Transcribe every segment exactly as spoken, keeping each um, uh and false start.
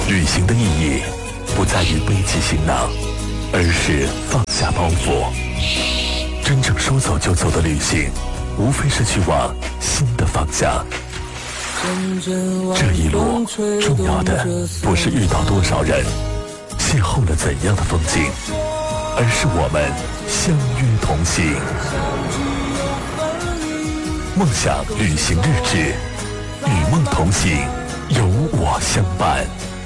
旅行的意义不在于背起行囊，而是放下包袱。真正说走就走的旅行，无非是去往新的方向。这一路重要的不是遇到多少人，邂逅了怎样的风景，而是我们相约同行。梦想旅行日志，与梦同行，有我相伴。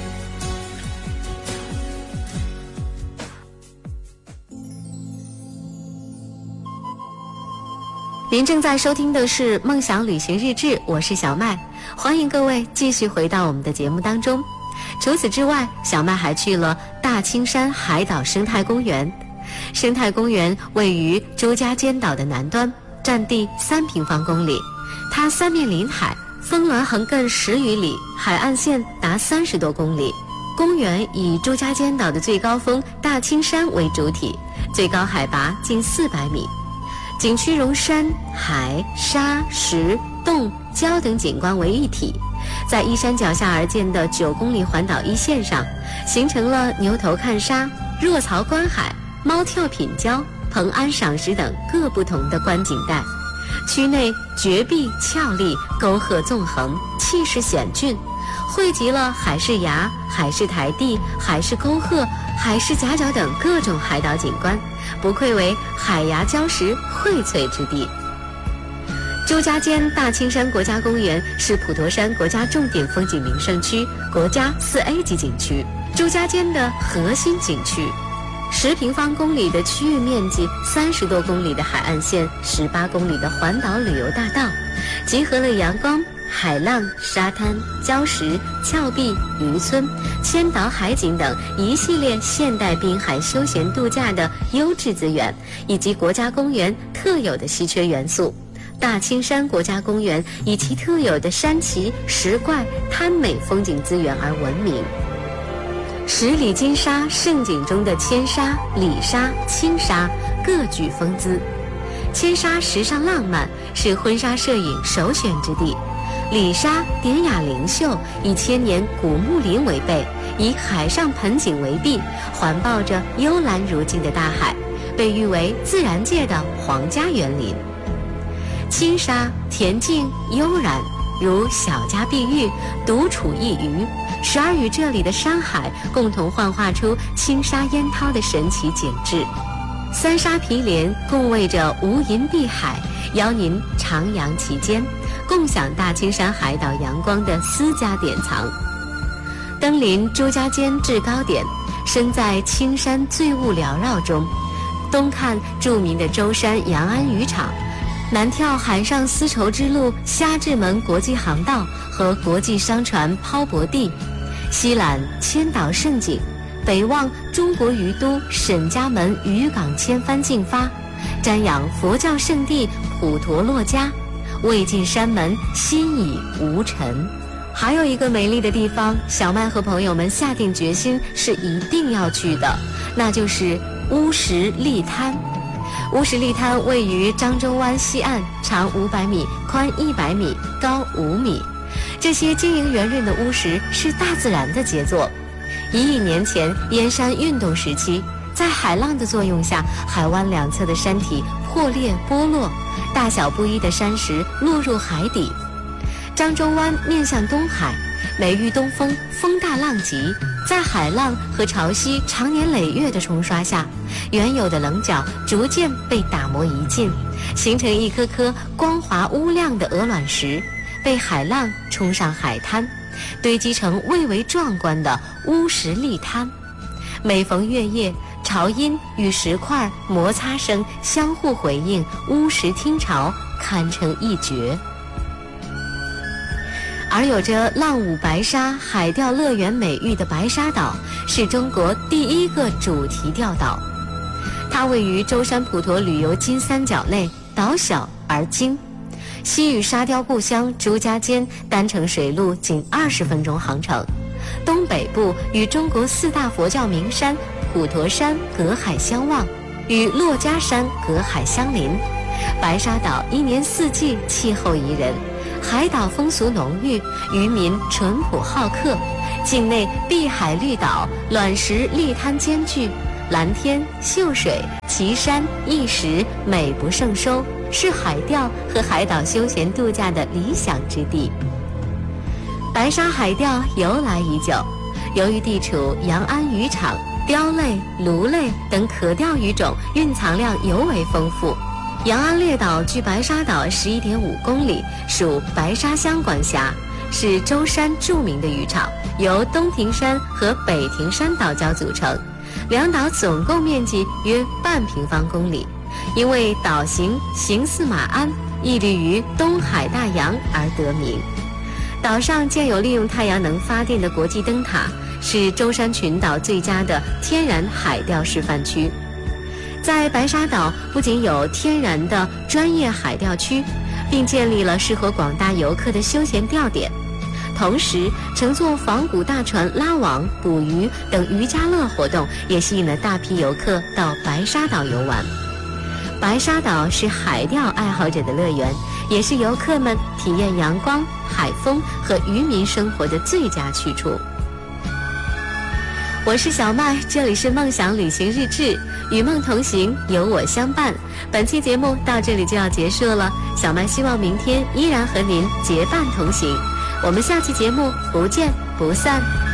您正在收听的是梦想旅行日志，我是小麦，欢迎各位继续回到我们的节目当中。除此之外，小麦还去了大青山海岛生态公园。生态公园位于朱家尖岛的南端，占地三平方公里，它三面临海，峰峦横亘十余里，海岸线达三十多公里。公园以朱家尖岛的最高峰大青山为主体，最高海拔近四百米。景区融山、海、沙、石、洞、礁等景观为一体，在依山脚下而建的九公里环岛一线上，形成了牛头看沙、若槽观海、猫跳品礁、蓬安赏石等各不同的观景带。区内绝壁峭立，沟壑纵横，气势险峻，汇集了海式崖、海式台地、海式沟壑、海式夹角等各种海岛景观，不愧为海崖礁石荟萃之地。朱家尖大青山国家公园是普陀山国家重点风景名胜区，国家 四 A 级景区，朱家尖的核心景区。十平方公里的区域面积，三十多公里的海岸线，十八公里的环岛旅游大道，集合了阳光、海浪、沙滩、礁石、峭壁、渔村、千岛海景等一系列现代滨海休闲度假的优质资源，以及国家公园特有的稀缺元素。大青山国家公园以其特有的山奇、石怪、滩美风景资源而闻名。十里金沙胜景中的千沙、里沙、青沙各具风姿。千沙时尚浪漫，是婚纱摄影首选之地。里沙典雅灵秀，以千年古木林为背，以海上盆景为壁，环抱着幽蓝如镜的大海，被誉为自然界的皇家园林。青沙恬静悠然，如小家碧玉，独处一隅，时而与这里的山海共同幻化出青沙烟涛的神奇景致。三沙毗连共卫着无垠碧海，邀您徜徉其间，共享大青山海岛阳光的私家典藏。登临朱家尖制高点，身在青山醉雾缭绕中，东看著名的舟山洋安渔场，南眺海上丝绸之路虾至门国际航道和国际商船抛泊地，西览千岛胜景，北望中国鱼都沈家门渔港千帆竞发，瞻仰佛教圣地普陀珞珈，未尽山门心已无尘。还有一个美丽的地方，小麦和朋友们下定决心是一定要去的，那就是乌石砾滩。乌石砾滩位于漳州湾西岸，长五百米，宽一百米，高五米。这些晶莹圆润的乌石是大自然的杰作。一亿年前燕山运动时期，在海浪的作用下，海湾两侧的山体破裂剥落，大小不一的山石落入海底。漳州湾面向东海，每遇东风，风大浪急，在海浪和潮汐长年累月的冲刷下，原有的棱角逐渐被打磨一尽，形成一颗颗光滑乌亮的鹅卵石，被海浪冲上海滩，堆积成蔚为壮观的乌石砾滩。每逢月夜，潮音与石块摩擦声相互回应，乌石听潮，堪称一绝。而有着浪舞白沙、海钓乐园美誉的白沙岛，是中国第一个主题钓岛。它位于舟山普陀旅游金三角内，岛小而精。西与沙雕故乡朱家尖单程水路仅二十分钟航程，东北部与中国四大佛教名山普陀山隔海相望，与珞珈山隔海相邻。白沙岛一年四季气候宜人，海岛风俗浓郁，渔民淳朴好客， 境内碧海绿岛、卵石砾滩兼具，蓝天秀水、奇山异石，美不胜收，是海钓和海岛休闲度假的理想之地。白沙海钓由来已久，由于地处阳安渔场，鲷类、鲈类等可钓鱼种蕴藏量尤为丰富。阳安列岛距白沙岛 十一点五公里，属白沙乡管辖，是舟山著名的渔场，由东亭山和北亭山岛礁组成，两岛总共面积约半平方公里。因为岛形形似马鞍，屹立于东海大洋而得名。岛上建有利用太阳能发电的国际灯塔，是舟山群岛最佳的天然海钓示范区。在白沙岛不仅有天然的专业海钓区，并建立了适合广大游客的休闲钓点，同时乘坐仿古大船拉网、捕鱼等渔家乐活动也吸引了大批游客到白沙岛游玩。白沙岛是海钓爱好者的乐园，也是游客们体验阳光、海风和渔民生活的最佳去处。我是小麦，这里是梦想旅行日志，与梦同行，有我相伴。本期节目到这里就要结束了，小麦希望明天依然和您结伴同行。我们下期节目不见不散。